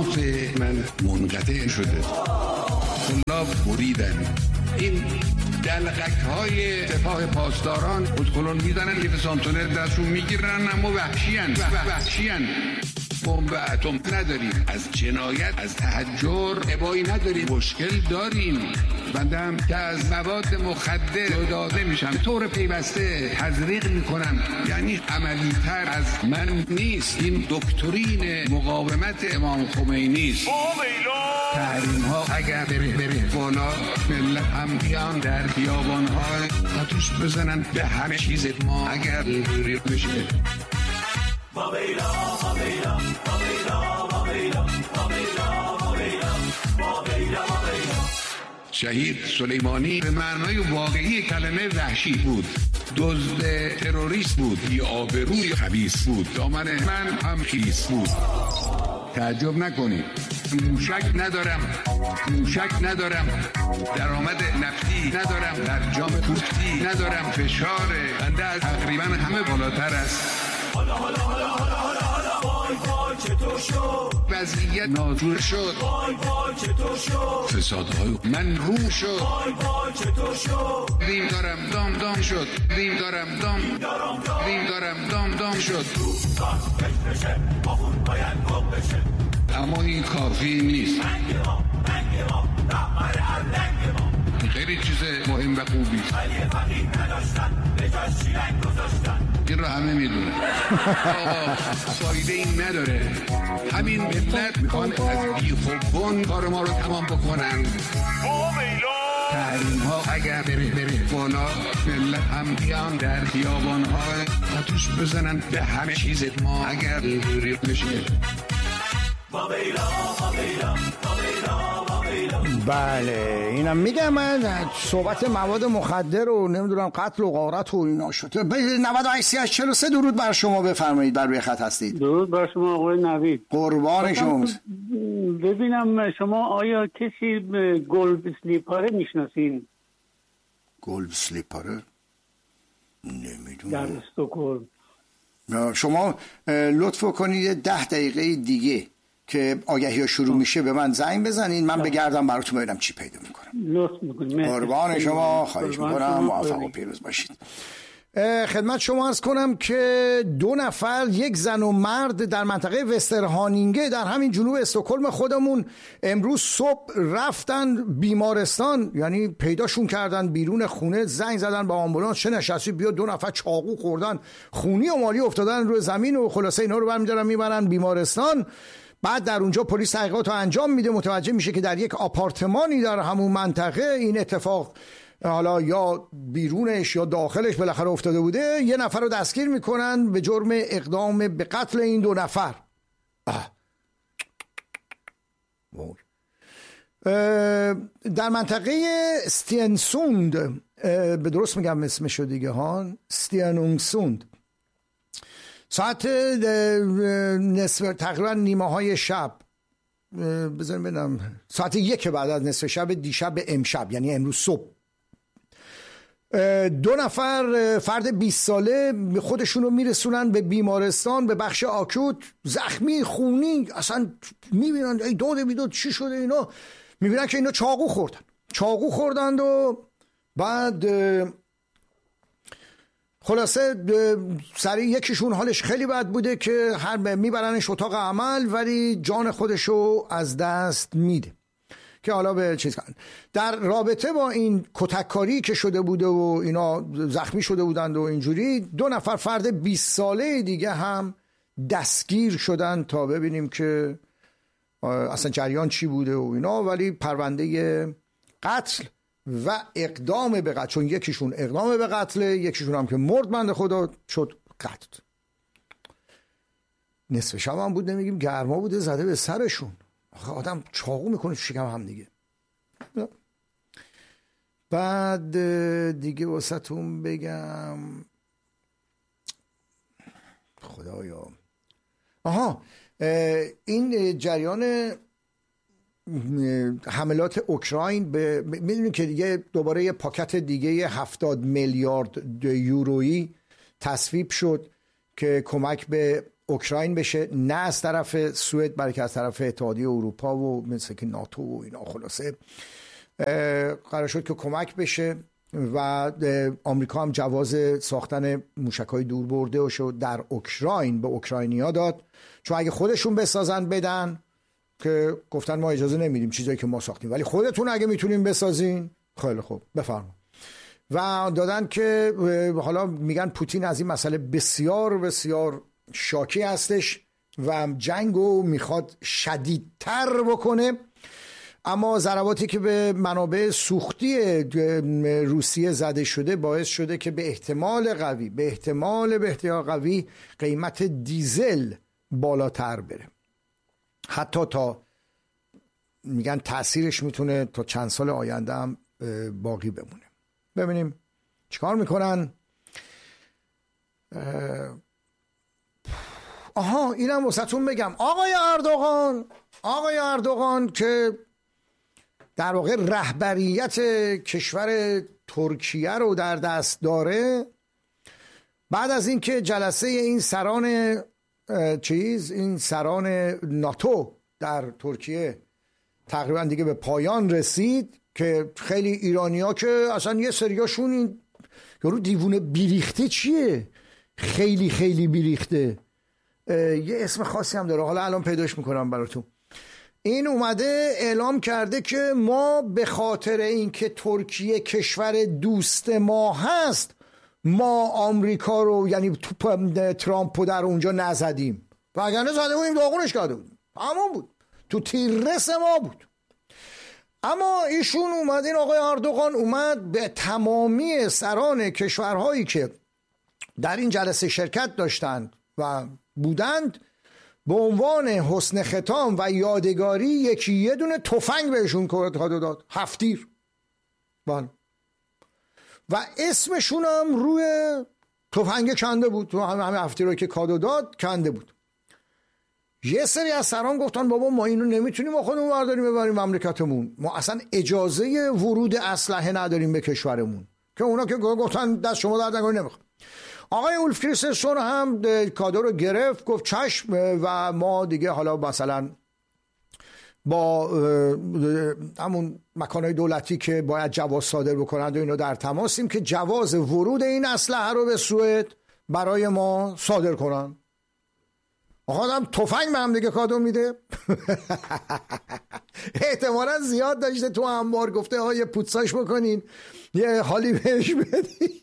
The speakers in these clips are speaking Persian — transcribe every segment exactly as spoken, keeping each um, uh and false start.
تماس من منقطع شده، طلاب بریدن. این دلقک های سپاه پاسداران خودکلون میزنن، لیف سانتونر دستشون میگیرن، اما وحشیان وحشیان بمب اتم نداریم، از جنایت از تحجر ابایی نداریم، مشکل داریم. بنده هم که از مواد مخدر داده میشم طور پیوسته تزریق میکنم، یعنی عملی تر از من نیست. این دکترین مقاومت امام خمینی است. تحریم ها اگر بره بره بالا، ملت هم بیان در بیابان ها آتش بزنن به همه چیز ما اگر اینجوری بشه. شهید سلیمانی به معنای واقعی کلمه وحشی بود، دزد تروریست بود، بی آبروی خبیث بود، دامن من هم خیس بود. تعجب نکنید، موشک ندارم موشک ندارم درآمد نفتی ندارم، در جام پوستی ندارم، فشار بنده از تقریبا همه بالاتر است. وضعیت ناجور شد، فسادهای من رو شد، دیم دارم دام دام شد، دیم دارم دام دیم دارم دام دام شد. اما این کافی نیست، خیلی چیز مهم و خوبی، این رو همه میدونه. آقا فایده این نداره، همین ملت میخوان از بیخوبون کار ما رو تمام بکنن. تحریم ها اگر بره بره بالا، ملت هم بیان در بیابان ها آتش بزنن به همه چیز ما اگر اینجوری بشه. بله اینم میگم من صحبت مواد مخدر و نمیدونم قتل و غارت و اینا شده. نود و هشت چهل و سه درود بر شما، بفرمایید، بر روی خط هستید. درود بر شما آقای نوید، قربان شما. ببینم شما آیا کسی گلب سلیپاره میشناسین؟ گلب سلیپاره نمیدونم. در استکهلم. شما لطف کنید ده دقیقه دیگه که آگهی ها شروع میشه به من زنگ بزنین، من بگردم براتون ببینم چی پیدا میکنم. لطف میکنید. قربان شما، خواهش میکنم، موفق و پیروز باشید. خدمت شما عرض کنم که دو نفر، یک زن و مرد در منطقه وسترهانینگه در همین جنوب استکهلم خودمون امروز صبح رفتن بیمارستان، یعنی پیداشون کردن بیرون خونه، زنگ زدن به آمبولانس، چه نشستی بیا، دو نفر چاقو خوردن، خونی و مالی افتادن روی زمین و خلاصه اینا رو برمی‌دارن میبرن بیمارستان. بعد در اونجا پلیس تحقیقات رو انجام میده، متوجه میشه که در یک آپارتمانی در همون منطقه این اتفاق حالا یا بیرونش یا داخلش بالاخره افتاده بوده. یه نفر رو دستگیر میکنن به جرم اقدام به قتل این دو نفر. در منطقه استینسوند، به درست میگم اسمشو دیگه ها، استینسوند، ساعت نصف تقریبا نیمه های شب، بذاریم ببینم، ساعت یک بعد از نصف شب دیشب امشب، یعنی امروز صبح، دو نفر فرد بیست ساله خودشون رو میرسونن به بیمارستان، به بخش آکوت، زخمی خونی، اصلا میبینن ای داده بیداد چی شده، اینا میبینن که اینا چاقو خوردن چاقو خوردند و بعد خلاصه سریع یکیشون حالش خیلی بد بوده که هر میبرنش اتاق عمل، ولی جان خودشو از دست میده که حالا به چیز کن. در رابطه با این کتککاری که شده بوده و اینا زخمی شده بودند و اینجوری، دو نفر فرد بیست ساله دیگه هم دستگیر شدن تا ببینیم که اصلا جریان چی بوده و اینا، ولی پرونده قتل و اقدام به قتل، چون یکیشون اقدام به قتل، یکیشون هم که مرد بنده خدا شد قتل. نصف شب هم بود، نمیگیم گرما بوده، زده به سرشون. آدم چاقو میکنه تو شکم هم دیگه. بعد دیگه واسهتون بگم خدایا، آها این جریان حملات اوکراین به، میدونید که دیگه دوباره یه پاکت دیگه هفتاد میلیارد یورویی تصویب شد که کمک به اوکراین بشه، نه از طرف سوئد بلکه از طرف اتحادیه اروپا و مثل که ناتو و اینا. خلاصه قرار شد که کمک بشه و آمریکا هم جواز ساختن موشک‌های دور برده و شد در اوکراین به اوکراینیا داد، چون اگه خودشون بسازن بدن که گفتن ما اجازه نمیدیم چیزایی که ما ساختیم، ولی خودتون اگه میتونین بسازین خیلی خوب بفرما. و دادن که حالا میگن پوتین از این مسئله بسیار بسیار شاکی هستش و جنگو میخواد شدیدتر بکنه، اما ضرباتی که به منابع سوختی روسیه زده شده باعث شده که به احتمال قوی به احتمال به احتمال قوی قیمت دیزل بالاتر بره، حتی تا میگن تأثیرش میتونه تا چند سال آینده هم باقی بمونه. ببینیم چیکار میکنن. آها اینم واسهتون بگم، آقای اردوغان آقای اردوغان که در واقع رهبریت کشور ترکیه رو در دست داره، بعد از اینکه جلسه این سران چیز این سران ناتو در ترکیه تقریبا دیگه به پایان رسید که خیلی ایرانی‌ها که اصلا یه سریاشون این یارو دیوونه بیریخته چیه، خیلی خیلی بیریخته، یه اسم خاصی هم داره، حالا الان پیداش میکنم براتون. این اومده اعلام کرده که ما به خاطر اینکه ترکیه کشور دوست ما هست ما آمریکا رو یعنی ترامپ رو در اونجا نزدیم، و اگر زده بودیم داغونش کرده بودیم، همون بود، تو تیررس ما بود. اما ایشون اومد، این آقای اردوغان اومد به تمامی سران کشورهایی که در این جلسه شرکت داشتند و بودند به عنوان حسن ختام و یادگاری یکی یه دونه تفنگ بهشون کادو داد، هفتیر. بله. و اسمشون هم روی تفنگ کنده بود، تو همه همه هفتیرهایی که کادو داد کنده بود. یه سری از سران گفتن بابا ما اینو نمیتونیم ما خودمون برداریم ببریم مملکتمون، ما اصلا اجازه ورود اسلحه نداریم به کشورمون، که اونا که گفتن دست شما درد نکنید نمیخوام. آقای اولف کریستنسون هم کادو رو گرفت، گفت چشم، و ما دیگه حالا مثلا با همون مکانهای دولتی که باید جواز صادر بکنند و اینو در تماسیم که جواز ورود این اسلحه رو به سوئد برای ما صادر کنن. آقا هم تفنگ به هم دیگه کادو میده. احتمالا زیاد داشته تو انبار، گفته ها یه پوتساش بکنین یه حالی بهش بدی،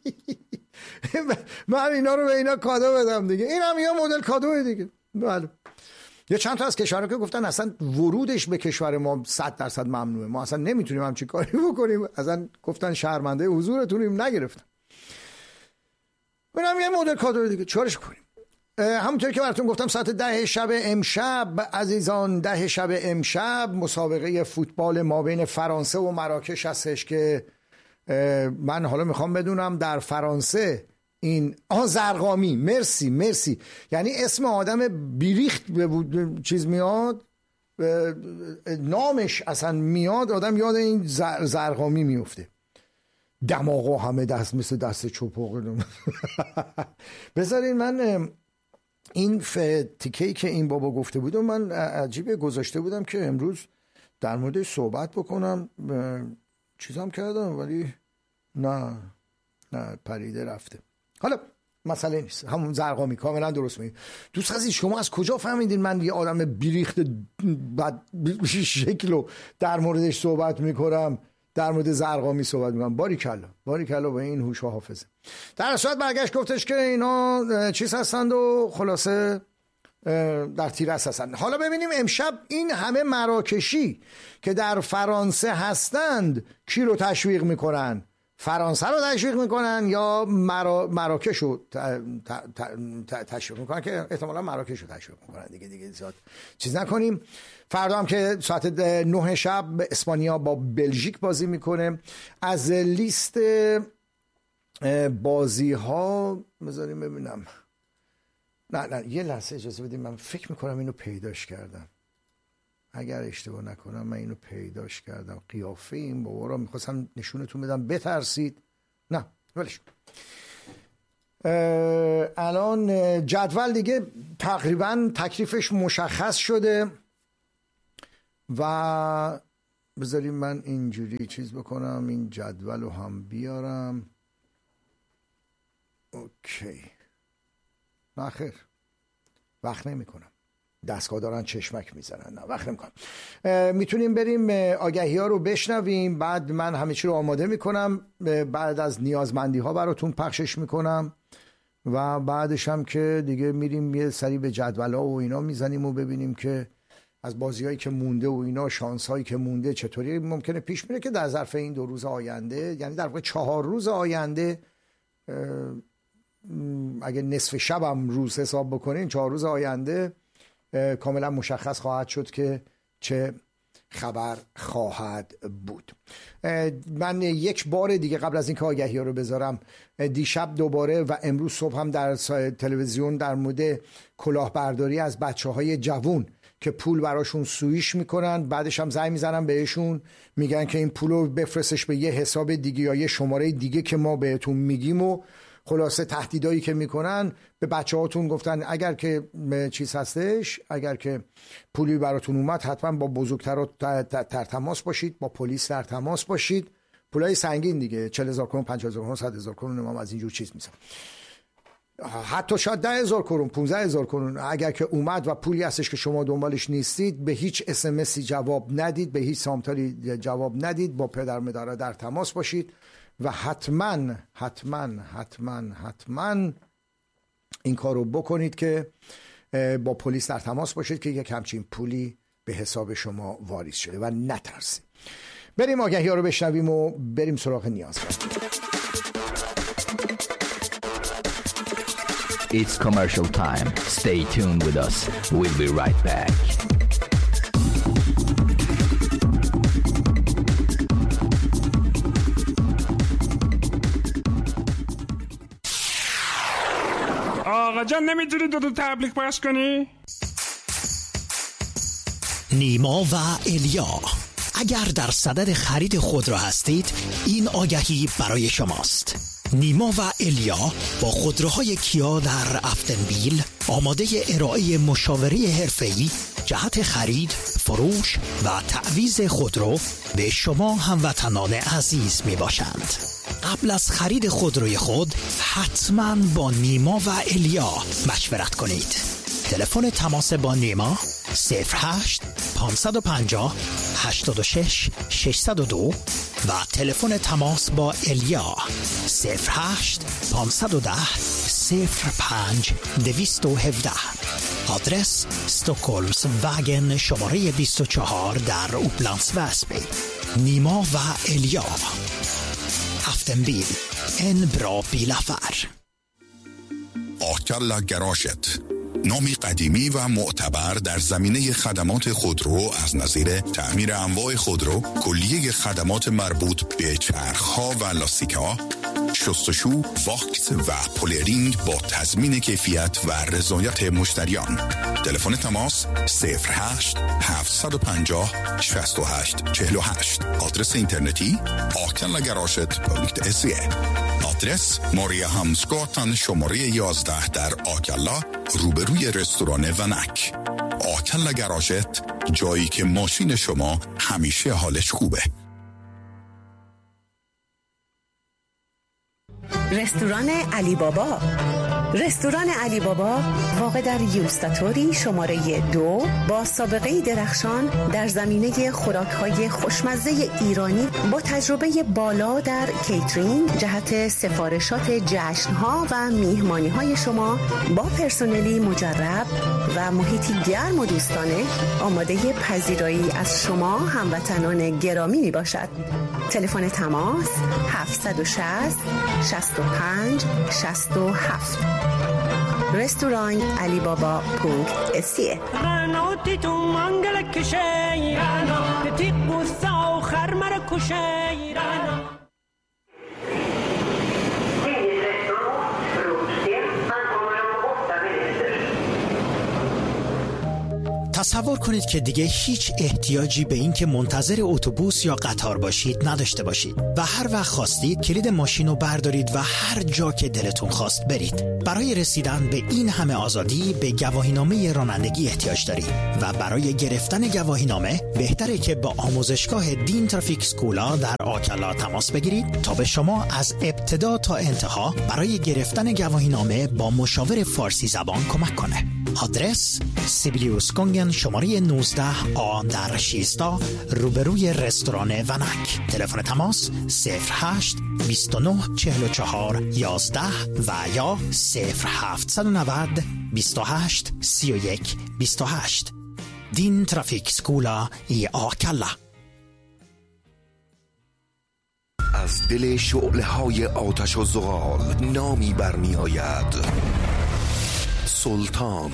من اینا رو به اینا کادو بدم دیگه. این هم یه مدل کادوه دیگه. بله. یه چند تا از کشورها که گفتن اصلا ورودش به کشور ما صد درصد ممنوعه، ما اصلا نمیتونیم همچین کاری بکنیم، اصلا گفتن شرمنده حضورتونیم نگرفتن. اینم یه مدل کادو دیگه، چارش کنیم. همونطور که براتون گفتم ساعت ده شب امشب عزیزان، ده شب امشب مسابقه فوتبال ما بین فرانسه و مراکش هستش که من حالا میخوام بدونم در فرانسه این آها زرقامی، مرسی مرسی، یعنی اسم آدم بیریخت به چیز میاد، نامش اصلا میاد آدم یاد این زرقامی میفته. دماغا همه دست مثل دست چپاق. بذارین من این تیکه‌ای که این بابا گفته بود و من عجیبه گذاشته بودم که امروز در موردش صحبت بکنم، چیزام کردم ولی نه نه پریده رفته. حالا مسئله نیست، همون زرقامی کاملا درست میگی. دوست عزیز شما از کجا فهمیدین من یه آدم بیریخت بد شکلو در موردش صحبت میکنم، در مورد زرقامی صحبت میکنم؟ باریکلا باریکلا به این هوش و حافظه. در صورت برگشت گفتش که اینا چیز هستند و خلاصه در تیرس هستند. حالا ببینیم امشب این همه مراکشی که در فرانسه هستند کی رو تشویق میکنن؟ فرانسه رو تشویق میکنن یا مرا... مراکش رو ت... ت... ت... تشویق میکنن؟ که احتمالا مراکش رو تشویق میکنن دیگه دیگه زیاد چیز نکنیم. فردا هم که ساعت نه شب اسپانیا با بلژیک بازی میکنه. از لیست بازی ها بذاریم ببینم، نه نه یه لحظه اجازه بدیم، من فکر میکنم اینو پیداش کردم، اگر اشتباه نکنم من اینو پیداش کردم. قیافه این بابا رو میخواستم نشونتون بدم بترسید، نه ولش. الان جدول دیگه تقریبا تکلیفش مشخص شده و بذاریم من اینجوری چیز بکنم، این جدول رو هم بیارم. اوکی، نه خیر وقت نمی کنم، دستگاه دارن چشمک میزنن، نه وقت نمی کنم. میتونیم بریم آگهی ها رو بشنویم، بعد من همه چی رو آماده میکنم، بعد از نیازمندی ها براتون پخشش میکنم و بعدش هم که دیگه میریم یه سری به جدول ها و اینا میزنیم و ببینیم که از بازی هایی که مونده و اینا، شانس هایی که مونده چطوری ممکنه پیش میره که در ظرف این دو روز آینده، یعنی در واقع چهار روز آینده، اگه نصف شب هم روز حساب بکنین، چهار روز آینده کاملا مشخص خواهد شد که چه خبر خواهد بود. من یک بار دیگه قبل از اینکه آگهی ها رو بذارم، دیشب دوباره و امروز صبح هم در تلویزیون در مورد کلاهبرداری از بچه های جوون که پول براشون سویش میکنن، بعدش هم زنگ میزنن بهشون میگن که این پولو بفرستش به یه حساب دیگه یا یه شماره دیگه که ما بهتون میگیم، و خلاصه تهدیدایی که میکنن به بچه هاتون. گفتن اگر که چیز هستش، اگر که پولی براتون اومد حتما با بزرگتر در تماس باشید، با پلیس در تماس باشید. پولای سنگین دیگه، چهل هزار کرون، پنجاه هزار کرون، صد هزار کرون، ما از اینجور چیز میسن، حتی شاید ده هزار کرون، پانزده هزار کرون. اگر که اومد و پولی هستش که شما دنبالش نیستید، به هیچ اس ام اسی جواب ندید، به هیچ سامتاری جواب ندید، با پدر مادر در تماس باشید و حتما حتما حتما حتما این کار رو بکنید که با پلیس در تماس باشید که یک همچین پولی به حساب شما واریز شده و نترسید. بریم آگهی ها رو بشنویم و بریم سراغ نیازمند. It's commercial time. Stay tuned with us. We'll be right back. آقا جان نمیتونی دو دو تبلیغ پخش کنی؟ نیما و الیا، اگر در صدد خرید خودرو هستید، این آگهی برای شماست. نیما و الیا با خودروهای کیا در افتنبیل آماده ارائه مشاوره حرفه‌ای جهت خرید، فروش و تعویض خودرو به شما هموطنان عزیز می باشند. قبل از خرید خودروی خود حتما با نیما و الیا مشورت کنید. تلفن تماس با نیما صفر هشت پانصد و پنجاه هشتاد و شش ششصد و دو و تلفن تماس با الیا صفر هشت پانصد و ده صفر پنج دویست و هفده. آدرس استوکولمز وگن شماره بیست و چهار در اوپلانس وسبی. نیما و الیا، افتنبیل، ان برا بیلافر. آکلا گراشت، نامی قدیمی و معتبر در زمینه خدمات خودرو از نظیر تعمیر انواع خودرو، کلیه خدمات مربوط به چرخ‌ها و لاستیک‌ها، شستشو، واکس و پولرینگ با تضمین کیفیت و رضایت مشتریان. تلفن تماس صفر هشت هفتصد و پنجاه شصت و هشت چهل و هشت. آدرس اینترنتی آکلا گراشت دات اس ای. آدرس ماریا همسگاتن شماره یازده در آکلا، روبروی رستوران ونک. آکلا گراشت، جایی که ماشین شما همیشه حالش خوبه. رستوران علی بابا. رستوران علی بابا واقع در یوستاتوری شماره دو با سابقه درخشان در زمینه خوراک‌های خوشمزه ایرانی با تجربه بالا در کیترینگ جهت سفارشات جشن‌ها و میهمانی‌های شما با پرسنلی مجرب و محیطی گرم و دوستانه آماده پذیرایی از شما هموطنان گرامی میباشد. تلفن تماس هفتصد و شصت شصت و پنج شصت و هفت. رستوران علی بابا پونکت اسیه. غنوتی تو منگل کشی رانا تیق بوسا و خرمر کشی رانا. تصور کنید که دیگه هیچ احتیاجی به این که منتظر اتوبوس یا قطار باشید نداشته باشید و هر وقت خواستید کلید ماشین رو بردارید و هر جا که دلتون خواست برید. برای رسیدن به این همه آزادی به گواهینامه رانندگی احتیاج دارید و برای گرفتن گواهینامه بهتره که با آموزشگاه دین ترافیک اسکولا در آکلا تماس بگیرید تا به شما از ابتدا تا انتها برای گرفتن گواهینامه با مشاور فارسی زبان کمک کنه. آدرس سیبیلیوس گونگن شماره نوزده آ در شیستا روبروی رستوران ونک. تلفن تماس صفر هشت بیست و نه چهل و چهار یازده و یا صفر هفت نه صفر بیست و هشت سی و یک بیست و هشت. دین ترافیک سکولا ای آکلا. از دل شعله های آتش و زغال نامی برمی آید: سلطان.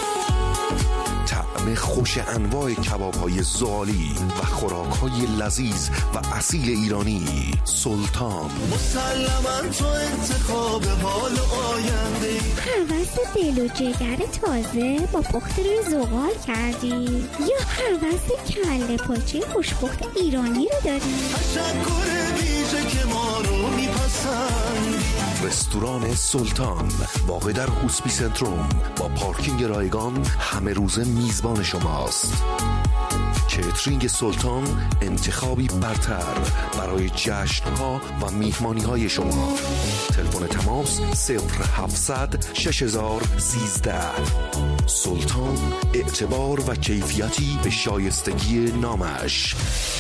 طعم خوش انواع کباب های زغالی و خوراک های لذیذ و اصیل ایرانی. سلطان. مسلماً تو انتخاب حال آینده. هوس دل و جگر تازه با پخت روی زغال کردی یا هوس کله پاچه خوشپخت ایرانی رو داری؟ تشکر ویژه که ما رو میپسند. رستوران سلطان واقع در هوسپی سنتروم با پارکینگ رایگان همه روزه میزبان شماست. کیترینگ سلطان انتخابی برتر برای جشن‌ها و میهمانی‌های شما. تلفن تماس صفر هفتصد شش هزار سیزده. سلطان، اعتبار و کیفیتی به شایستگی نامش.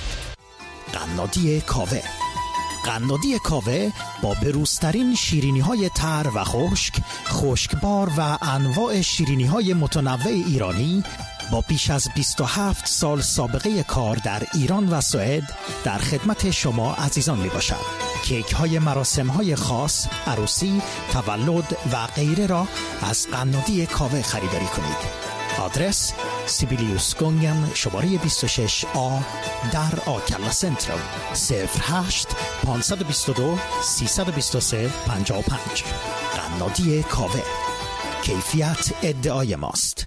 قنادی کاوه. قنادی کاوه با بروزترین شیرینی‌های تر و خشک، خشکبار و انواع شیرینی‌های متنوع ایرانی با بیش از بیست و هفت سال سابقه کار در ایران و سوئد در خدمت شما عزیزان می باشد. کیک های مراسم های خاص، عروسی، تولد و غیره را از قنادی کاوه خریداری کنید. آدرس سیبیلیوس گونگن شماره بیست و شش آ در آکلا سنتروم صفر هشت پانصد و بیست و دو سیصد و بیست و سه پنجاه و پنج. قنادی کاوه، کیفیت ادعای ماست.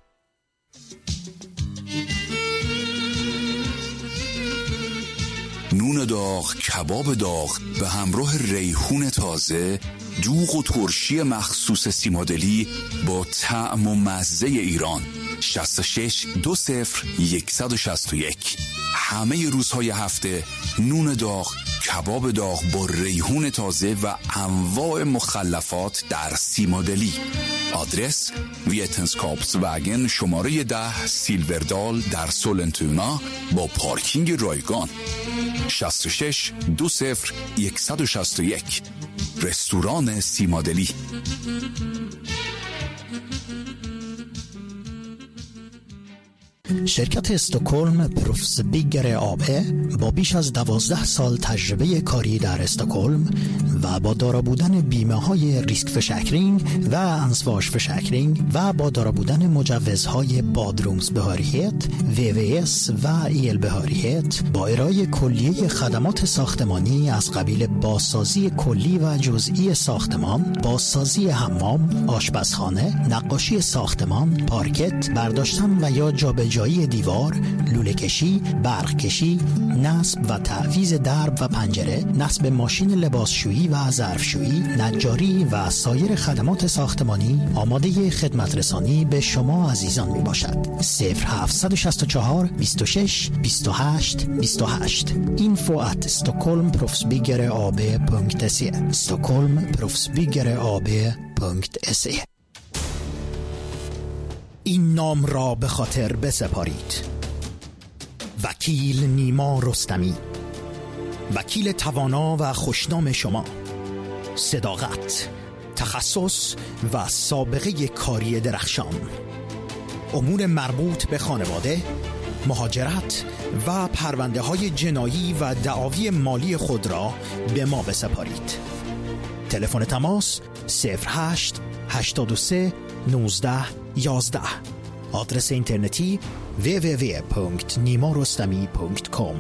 نون داغ، کباب داغ به همراه ریحون تازه، دوغ و ترشی مخصوص سیمادلی با طعم و مزه ایران. شصت و شش دو صفر صد و شصت و یک. همه روزهای هفته نون داغ، کباب داغ با ریحون تازه و انواع مخلفات در سیمادلی. آدرس ویتنسکاپس وگن شماره ده سیلوردال در سولنتونا با پارکینگ رایگان. شصت و شش دو صفر صد و شصت و یک. رستوران سیمادلی. شرکت استکهلم پروفسبیگر آبه با بیش از دوازده سال تجربه کاری در استکهلم و با دارا بودن بیمه های ریسک فشکرینگ و انسواش فشکرینگ و با دارا بودن مجوزهای بادرومز بهاریت، وی وی اس و ایل بهاریت با ارائه کلیه خدمات ساختمانی از قبیل بازسازی کلی و جزئی ساختمان، بازسازی حمام، آشپزخانه، نقاشی ساختمان، پارکت، برداشتن و یا جابجایی دیوار، لوله کشی، برق کشی، نصب و تعویض درب و پنجره، نصب ماشین لباسشویی و ظرفشویی، نجاری و سایر خدمات ساختمانی آماده خدمت رسانی به شما عزیزان می باشد. صفر هفت شش چهار بیست و شش بیست و هشت بیست و هشت. info at stockholmproffsbyggare.ab punkt se stockholmproffsbyggare.ab punkt se. این نام را به خاطر بسپارید: وکیل نیما رستمی، وکیل توانا و خوشنام شما. صداقت، تخصص و سابقه کاری درخشان. امور مربوط به خانواده، مهاجرت و پرونده های جنایی و دعاوی مالی خود را به ما بسپارید. تلفن تماس صفر هشت هشتاد و سه نوزده یازده. آدرس اینترنتی دبلیو دبلیو دبلیو punkt nimarostami punkt com.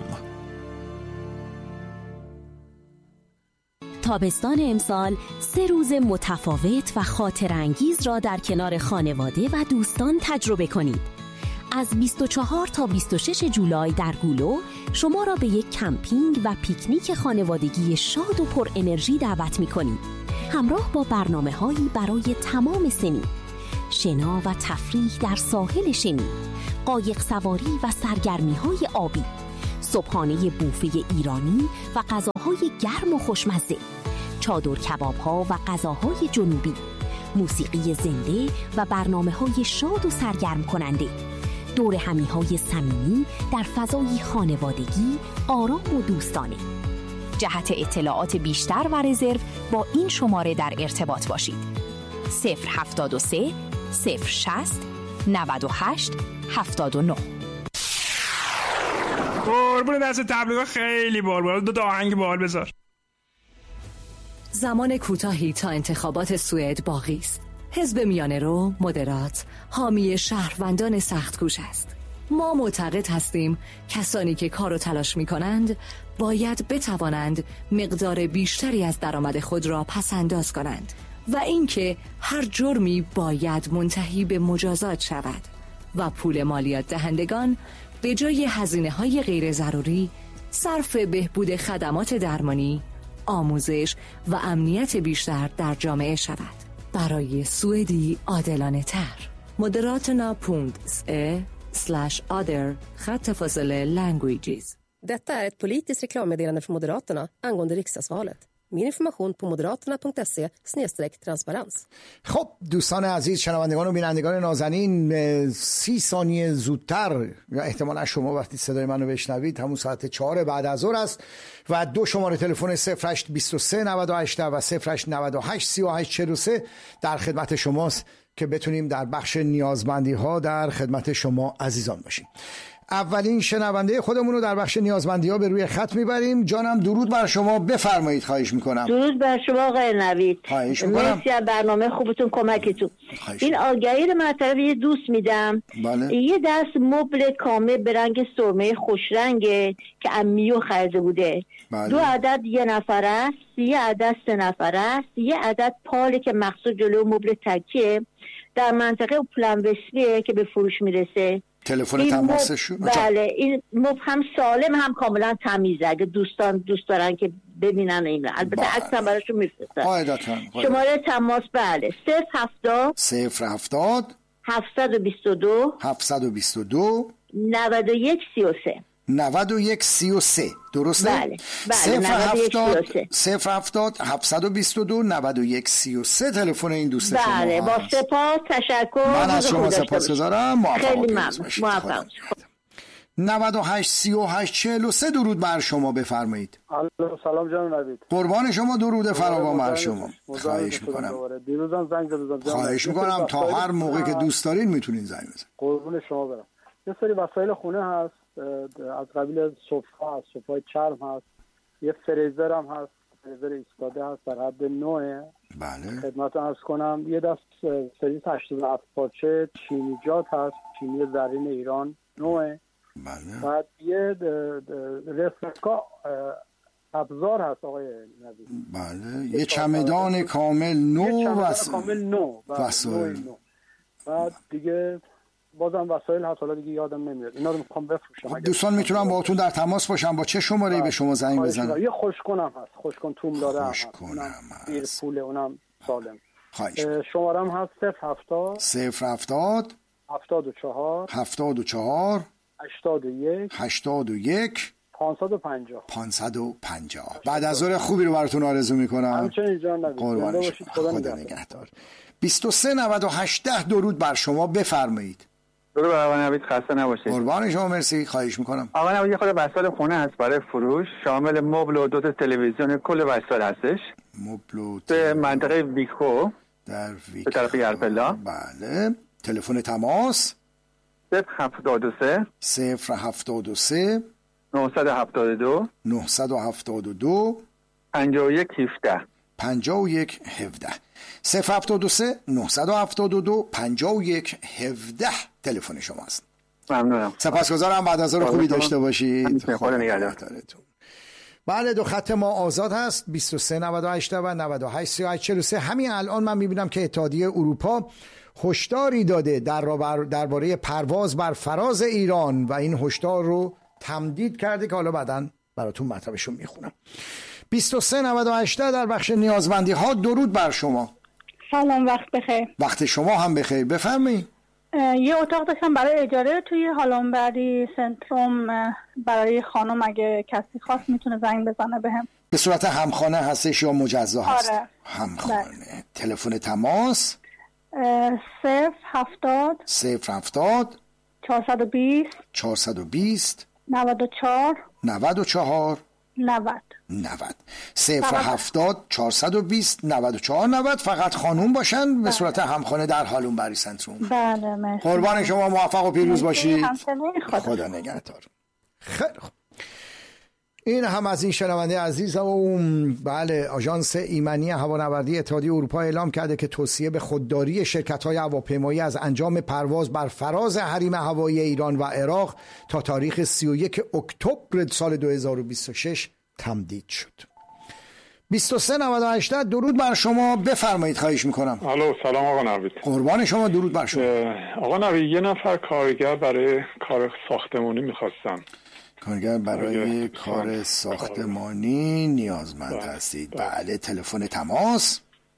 تابستان امسال سه روز متفاوت و خاطرانگیز را در کنار خانواده و دوستان تجربه کنید. از بیست و چهار تا بیست و شش جولای در گولو شما را به یک کمپینگ و پیکنیک خانوادگی شاد و پر انرژی دعوت می‌کنیم. همراه با برنامه‌هایی برای تمام سنین، شنا و تفریح در ساحل شنی، قایق سواری و سرگرمی‌های آبی، صبحانه بوفه ایرانی و غذاهای گرم و خوشمزه، چادر کباب‌ها و غذاهای جنوبی، موسیقی زنده و برنامه‌های شاد و سرگرم کننده، دور همی‌های صمیمی در فضای خانوادگی، آرام و دوستانه. جهت اطلاعات بیشتر و رزرو با این شماره در ارتباط باشید: صفر هفتاد و سه صفر شصت نود و هشت هفتاد و نه. قربون دست تبلیغات خیلی بال بال. دو تا آهنگ بال بذار. زمان کوتاهی تا انتخابات سوئد باقی است. حزب میانه رو مدرات حامی شهروندان سخت‌کوش است. ما معتقد هستیم کسانی که کار و تلاش می کنند باید بتوانند مقدار بیشتری از درآمد خود را پس انداز کنند و اینکه هر جرمی باید منتهی به مجازات شود و پول مالیات دهندگان به جای هزینه‌های غیر ضروری صرف بهبود خدمات درمانی، آموزش و امنیت بیشتر در جامعه شود. برای سوئدی عادلانه تر. Moderaterna punkt se slash other خط فاصله languages. Detta är ett politiskt reklammeddelande från Moderaterna angående riksdagsvalet. Mer information på moderaterna punkt se snedstreck transparens. خب دوستان عزیز، شنوندگان و بینندگان نازنین، سی ثانیه زودتر یا احتمالا شما وقتی صدای منو بشنوید همون ساعت چهار بعد از ظهر است و دو شماره تلفن صفر هشت بیست و سه نود و هشت و صفر هشت نود و هشت سی و هشت چهل و سه در خدمت شماست که بتونیم در بخش نیازمندی ها در خدمت شما عزیزان باشیم. اولین شنونده خودمون رو در بخش نیازمندی ها به روی خط میبریم. جانم درود بر شما، بفرمایید. خواهش میکنم. درود بر شما آقای نوید. خواهش میکنم. مرسی از برنامه خوبتون، کمکتون. این آگهی رو من طرف یه دوست میدم. بله. یه دست مبل کامل به رنگ سرمه خوش رنگه که امیو خریده بوده. بله. دو عدد یه نفر است، یه عدد سه نفر است، یه عدد پاله که مخصوص جلو مبل تکیه در منطقه پلان وسلیه که به فروش میرسه. تلفن تماسشون؟ بله، این مبل هم سالم هم کاملا تمیزه. اگه دوستان دوست دارن که ببینن این، البته عکس هم براشون میفرستن. قاعدتاً. شماره تماس بله صفر هفتاد صفر هفتاد هفتصد و بیست و دو هفتصد و بیست و دو نود و یک سی و سه نود و یک سی و سه درسته؟ بله بله. صفر هفتاد صفر هفتاد هفتصد و بیست و دو نود و یک سی و سه تلفن این دوست شما. بله، با سپاس، تشکر. من از شما سپاسگزارم. خیلی ممنون. موفق. نود و هشت سی و هشت چهل و سه درود بر شما، بفرمایید. سلام جان نوید. قربان شما، درود فراوان بر شما. خواهش میکنم. دیروزم زنگ زدم. خواهش میکنم تا هر موقع که دوست دارین میتونین زنگ بزنید. قربون شما برم. یه سری وسایل خونه هست از قبیل سوفا هست، سوفای چرم هست، یه فریزر هم هست، فریزر ایستاده هست در حد نوعه. بله. خدمت عرض کنم یه دست سرویس هشتاد و هفت پارچه چینی جات هست، چینی زرین ایران نوعه. بله. بعد یه رفرکا ابزار هست آقای نوید. بله. یه چمدان کامل نو. یه چمدان کامل نو. وسایل. بعد دیگه بازم وسایل هست، حالا دیگه یادم نمیاد. اینا رو میخوام بفروشم. دوستان میتونم باهاتون در تماس باشم. با چه شماره‌ای به شما زنگ بزنم؟ یه خوشکنم هست، خوشکن توم‌داره هست. خوشکنم هست. پول اونم سالم. خواهش. شمارم هست صفر هفتاد صفر هفتاد هفتاد و چهار هفتاد و چهار هشتاد و یک هشتاد و یک پانصد و پنجاه پانصد و پنجاه. بعد از ظهر خوبی رو براتون آرزو میکنم. همچنین جان نبید. قربان باشید. خدا نگهدار. بیست و سه نود و هشت درود بر شما، بفرمایید. درود بر آقا نوید، خسته نباشید. قربان شما، مرسی. خواهش میکنم. آقا نوید یه خورده وسایل خونه هست برای فروش، شامل مبل و دو تا تلویزیون، کل وسایل هستش. مبل و به منطقه ویکو در ویکو به طرف گرپلا. بله. تلفن تماس صفر هفتاد و سه صفر هفتاد و سه نهصد و هفتاد و دو نهصد و هفتاد و دو پنجاه و یک هفده پنجاه و یک هفده صفر هفتاد و سه نهصد و هفتاد و دو پنجاه و یک هفده تلفن شماست. ممنونم. سپاسگزارم. بعد از ظهر خوبی داشته باشید. خدا نگهدارتون. بله، دو خط ما آزاد هست، بیست و سه نود و هشت و نود و هشت سی و هشت چهل و سه. همین الان من میبینم که اتحادیه اروپا هشداری داده در درباره پرواز بر فراز ایران و این هشدار رو تمدید کرده که حالا بعداً براتون مطلبش رو میخونم. بیست و سه نود و هشت در بخش نیازمندی ها. درود بر شما. سلام، وقت بخیر. وقت شما هم بخیر. بفرمایید. یه اتاق داشتم برای اجاره توی هالونبری سنتروم برای خانم، اگه کسی خواست میتونه زنگ بزنه بهم. به صورت همخانه هستش یا مجزا هست؟ آره. همخانه. تلفن تماس صفر هفتاد صفر هفتاد چهارصد و بیست چهارصد و بیست نود و چهار نود و چهار نود نود صفر هفتاد چهارصد و بیست نود و چهار نود. فقط خانوم باشن. بله. به صورت همخانه در هالونبری سنتروم. بله مرسی. قربان شما، موفق و پیروز باشید. خدا, خدا نگهدار. خیلی خوب. این هم از این شنونده عزیز و بله، آژانس ایمنی هوانوردی اتحادیه اروپا اعلام کرده که توصیه به خودداری شرکت‌های هواپیمایی از انجام پرواز بر فراز حریم هوایی ایران و عراق تا تاریخ سی و یک اکتبر سال دو هزار و بیست و شش تمدید شد. بیست و سه نود و هشت. درود بر شما. بفرمایید. خواهش میکنم. الو، سلام آقا نوید. قربان شما. درود بر شما. آقا نوید، یه نفر کارگر برای کار ساختمانی میخواستن. کارگر برای کار ساختمانی نیازمند بله. هستید. بله. تلفن تماس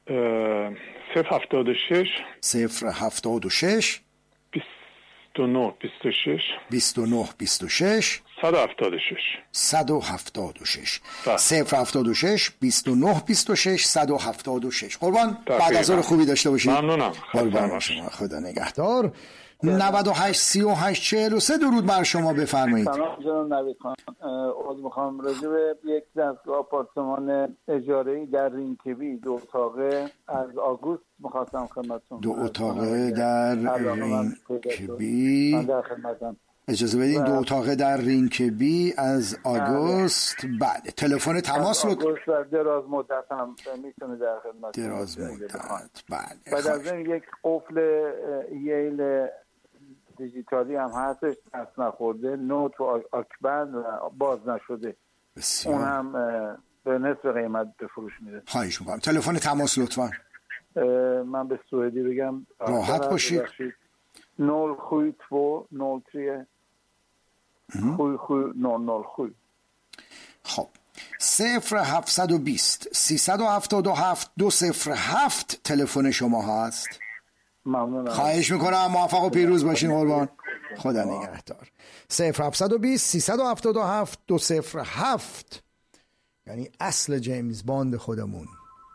صفر هفتاد و شش صفر هفتاد و شش بیست و نه بیست و شش بیست و نه بیست و شش صد و هفتاد و شش صد و هفتاد و شش صفر هفتاد و شش بیست و نه بیست و شش صد و هفتاد و شش. قربان، بعد از ظهر خوبی داشته باشید. ممنونم. قربان شما. خدا نگهدار. نود و هشت سی و هشت چهل و سه. درود بر شما. بفرمایید. سلام جناب نوید خان. عرض می‌خوام راجع به یک دستگاه آپارتمان اجاره‌ای در رینکبی دو اتاقه از آگوست می‌خواستم خدمتتون. دو اتاقه در رینکبی. من در خدمتم. اجازه بدین. دو اتاقه در رینکبی از آگوست. بله. تلفن تماس رو آگوست در دراز مدت هم میتونه در خدمت. دراز مدت. بله. بعد از این یک قفل ییل دیجیتالی هم هستش، دست نخورده، نوت و آکبند و باز نشده. بسیار. اون هم به نصف قیمت به فروش میره. خواهش میکنم. تلفن تماس لطفا. من به سوئدی بگم راحت باشید. نول خوی تو نول تریه خوی خوی نول نول خوی. خب صفر هفتصد و بیست سیصد و هفتاد و هفت دو صفر هفت تلفن شما هست. ممنونم. خواهش میکنم. موفق و پیروز باشین قربان. خدا نگهدار. صفر هفتصد و بیست سیصد و هفتاد و هفت دو صفر هفت، یعنی اصل جیمز باند خودمون.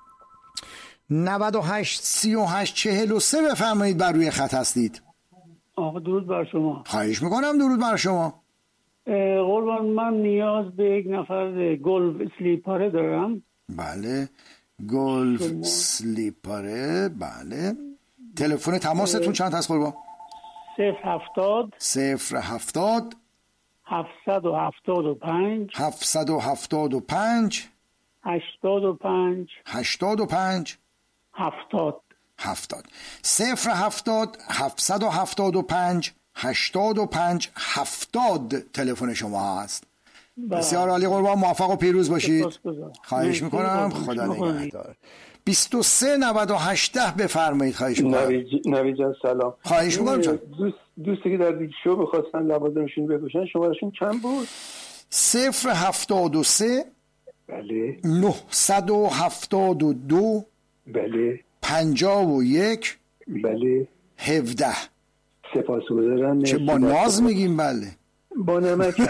نود و هشت سی و هشت چهل و سه. بفرمایید. بر روی خط هستید. آقا درود بر شما. خواهش میکنم. درود بر شما. قربان، من نیاز به یک نفر گلف اسلیپره دارم. بله. گلف سلیپره. بله. تلفن تماستون چند هست قربان؟ صفر هفتاد صفر هفتاد هفتصد و هفتاد و پنج هفتصد و هفتاد و پنج هشتاد و پنج هشتاد و پنج هفتاد هفتاد. صفر هفتاد هفتصد و هفتاد و پنج هشتاد و پنج هفتاد تلفن شما هست. بسیار عالی قربان. موفق و پیروز باشید. خواهش میکنم. خدا نگهدار. بیست و سه نود و هشت. بفرمایید. خواهش میکنم. نوید جان سلام. خواهش میکنم. جان دوست دوستی که در دیگه شو میخواستن لوازمشون بپوشن، شمارشون چند بود؟ صفر هفتاد و سه بله نهصد و هفتاد و دو بله پنجاه و یک بله هفده. سپاسگزارم. چه با ناز میگیم. بله با نمک.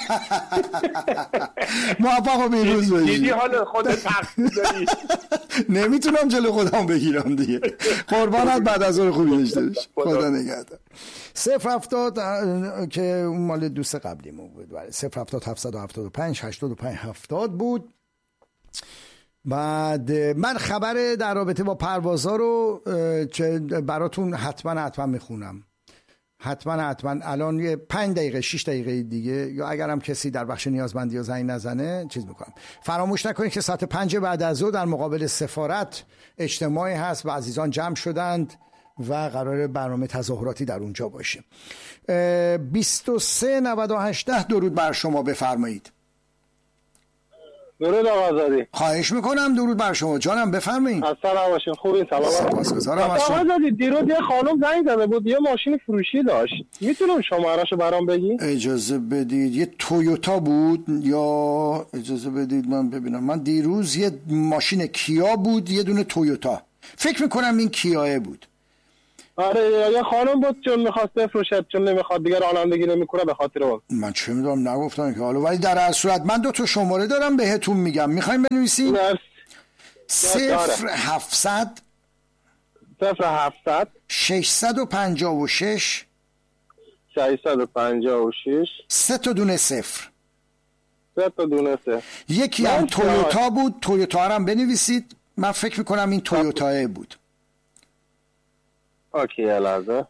موفق و پیروز باشید. دیدی حالا خودت تقصیر داری. نمیتونم جلو خودم بگیرم دیگه. قربانت. بعد از اون خوبی داشته باش. خدا نگهدار. صفر هفتاد که اون مال دوست قبلیمون بود. بله. صفر هفتاد هفتصد و هفتاد و پنج هشتاد و پنج هفتاد بود. بعد من خبر در رابطه با پروازها رو براتون حتما حتما میخونم. حتما حتما الان یه پنج دقیقه شش دقیقه دیگه، یا اگرم کسی در بخش نیازمندی یا زنگ نزنه چیز میکنم. فراموش نکنید که ساعت پنج بعد از ظهر در مقابل سفارت اجتماعی هست و عزیزان جمع شدند و قرار برنامه تظاهراتی در اونجا باشه. بیست و سه نود و هشت. درود بر شما. بفرمایید. درود آقا زادی. خواهش میکنم. درود بر شما جانم، بفرمایید. اصلا باشین، خوبین؟ سلام. سپاسگزارم از شما. آقا زادی دیروز یه خانم زنگ زده بود یه ماشین فروشی داشت، میتونم شماره‌شو برام بگی؟ اجازه بدید. یه تویوتا بود یا اجازه بدید من ببینم. من دیروز یه ماشین کیا بود، یه دونه تویوتا. فکر میکنم این کیاه بود. آره یه خانم بود چون میخواست بفروشد، چون نمیخواد دیگه رانندگی نمیکنه به خاطر اون. من چه میدونم، نگفتم که حالا، ولی در هر صورت من دو تا شماره دارم بهتون میگم. میخوایم بنویسیم؟ صفر هفتصد صفر هفتصد ششصد و پنجاه و شش ششصد و پنجاه و شش سه تا دونه صفر سه تا دونه صفر. یکی هم تویوتا بود. تویوتا هم بنویسید. من فکر میکنم این تویوتاه بود. اوکی یه لحظه.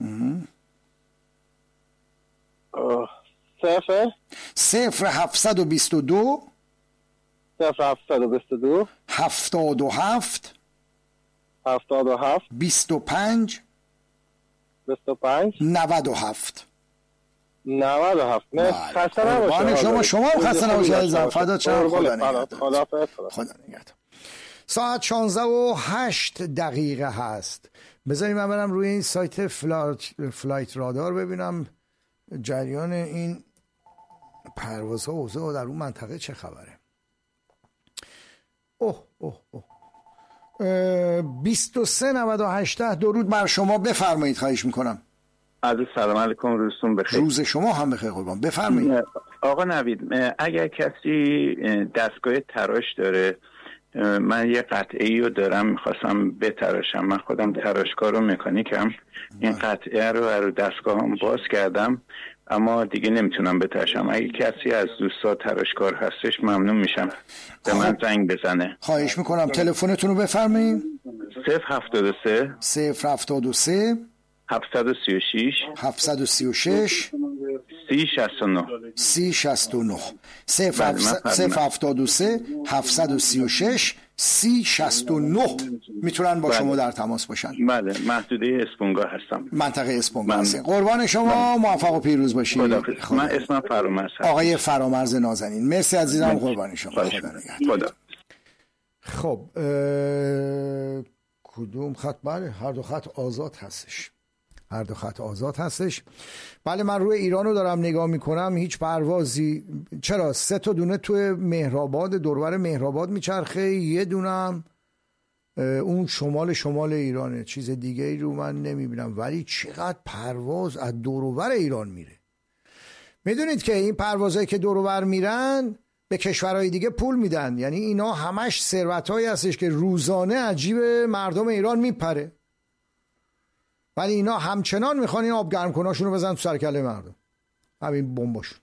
صفر صفر هفتصد و بیست و دو صفر هفتصد و بیست و دو هفتاد و هفت هفتاد و هفت بیست و پنج بیست و پنج نود و هفت نود و هفت. نه خسته نباشه شما. شما هم خسته نباشه عزیزم. فدات شم. خدا نگهدار. خدا نگهدار. ساعت شانزده و هشت دقیقه هست. بذاریم من برم روی این سایت فلایت, فلایت رادار ببینم جریان این پروازها و اوضاع در اون منطقه چه خبره. اوه اوه اوه بیست و سه نود و هشت. درود بر شما، بفرمایید. خواهش میکنم. عرض سلام علیکم، روزتون بخیر. روز شما هم بخیر قربان. بفرمایید. آقا نوید، اگر کسی دستگاه تراش داره، من یه قطعه رو دارم میخواستم بتراشم. من خودم تراشکار و مکانیکم. این قطعه رو رو دستگاهم باز کردم اما دیگه نمیتونم بتراشم. اگه کسی از دوستا تراشکار هستش ممنون میشم به من زنگ بزنه. خواهش میکنم. تلفنتون رو بفرمایید. صفر هفتاد و سه صفر هفتاد و سه هفتصد و سی و شش هفتصد و سی و شش سی شصت و نه سی شصت و نه صفر هفتاد و سه هفتصد و سی و شش سی شصت و نه میتونن با بله. شما در تماس باشن. بله، محدوده اسپونگا هستم. منطقه اسپونگا هستین. قربان شما. بله. موفق و پیروز باشید. خدا. من اسمم فرامرز هستم. آقای فرامرز نازنین. مرسی عزیزم. قربان شما. خدا نگهدار. خب اه... کدوم خط؟ بله هر دو خط آزاد هستش. هر دو خط آزاد هستش. بله من روی ایران رو دارم نگاه میکنم. هیچ پروازی. چرا؟ سه تا دونه توی مهرآباد، دوربر مهرآباد میچرخه. یه دونم اون شمال شمال ایرانه. چیز دیگه ای رو من نمیبینم. ولی چقدر پرواز از دوروبر ایران میره. میدونید که این پروازهایی که دوروبر میرن به کشورهای دیگه پول میدن. یعنی اینا همش ثروتایی هستش که روزانه عجیب مردم ایران میپره، ولی اینا همچنان میخوان این آب گرم کناشون رو بزن تو سرکله مردم. همین بمباشون.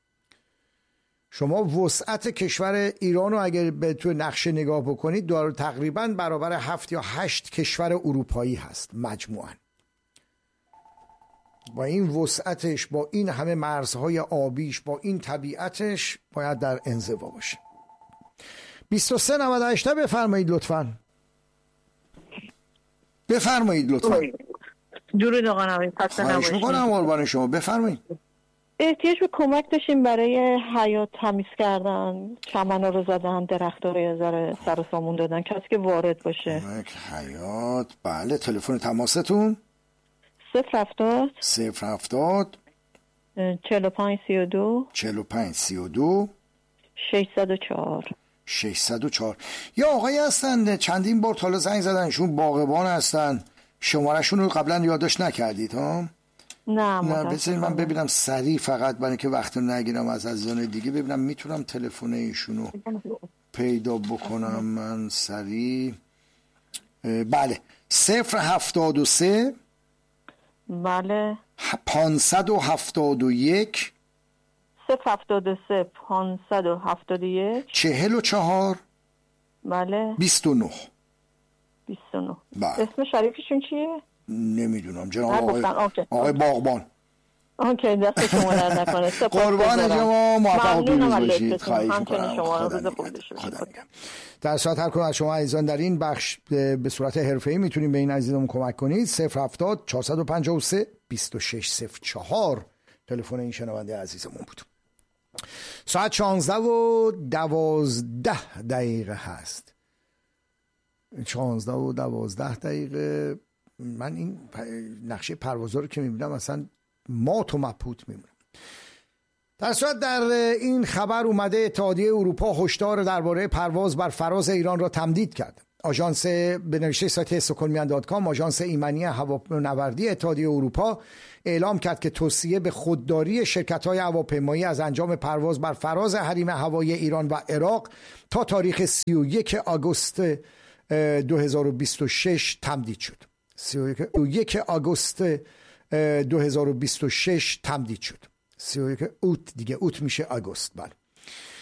شما وسعت کشور ایران رو اگر به تو نقشه نگاه بکنید داره تقریبا برابر هفت یا هشت کشور اروپایی هست مجموعاً. با این وسعتش، با این همه مرزهای آبیش، با این طبیعتش باید در انزوا باشه. بیست و سه نود و هشت بفرمایید لطفاً. بفرمایید لطفاً. درود آقا نوید. خسته نباشید. خواهش میکنم قربان شما. بفرمایید. احتیاج به کمک داشتیم برای حیاط تمیز کردن. چمنا رو زدن، درخت‌ها رو یه ذره سر و سامون دادن، کسی که وارد باشه. کمک حیاط. بله تلفن تماستون؟ صفر هفتاد صفر هفتاد چهل و پنج سی و دو چهل و پنج سی و دو ششصد و چهار ششصد و چهار. یا آقایی هستن چندین بار حالا زنگ زدنشون، باغبان هستن. شمارهشون رو قبلا یادداشت نکردید ها؟ نه نه بذارید من ببینم سریع، فقط برای که وقت رو نگیرم از عزیزان دیگه، ببینم میتونم تلفن ایشون رو پیدا بکنم من سریع. بله صفر هفتاد و سه بله پانصد و هفتاد و یک صفر هفتاد و سه پانصد و هفتاد و یک چهل و چهار بله بیست و نه بیست و نه. بله. اسم شریفشون چیه؟ نمیدونم جناب آقای, آقای باغبان. اوکی دست شما در نکنه. قربان شما، موفق و پیروز باشید. خواهش می‌کنم. شما روز خدا نگهدار. در صورت هر کدوم از شما عزیزان در این بخش به صورت حرفه‌ای میتونید به این عزیزان کمک کنید. صفر هفتاد چهارصد و پنجاه و سه بیست و شش صفر چهار تلفن این شنونده عزیزمون بود. ساعت شانزده و دوازده دقیقه هست. شانزده و دوازده دقیقه. من این نقشه پروازها رو که میبینم اصلا مات و مبهوت میمونم. در صورت در این خبر اومده اتحادیه اروپا هشدار درباره پرواز بر فراز ایران را تمدید کرد. آژانس به نوشته سایت استکهلمیان دات کام، آژانس ایمنی هوانوردی اتحادیه اروپا اعلام کرد که توصیه به خودداری شرکت‌های هواپیمایی از انجام پرواز بر فراز حریم هوایی ایران و عراق تا تاریخ سی و یک آگوست دو هزار و بیست و شش تمدید شد. سی و یک آگوست دو هزار و بیست و شش تمدید شد. سی و یک اوت دیگه، اوت میشه آگوست. بله.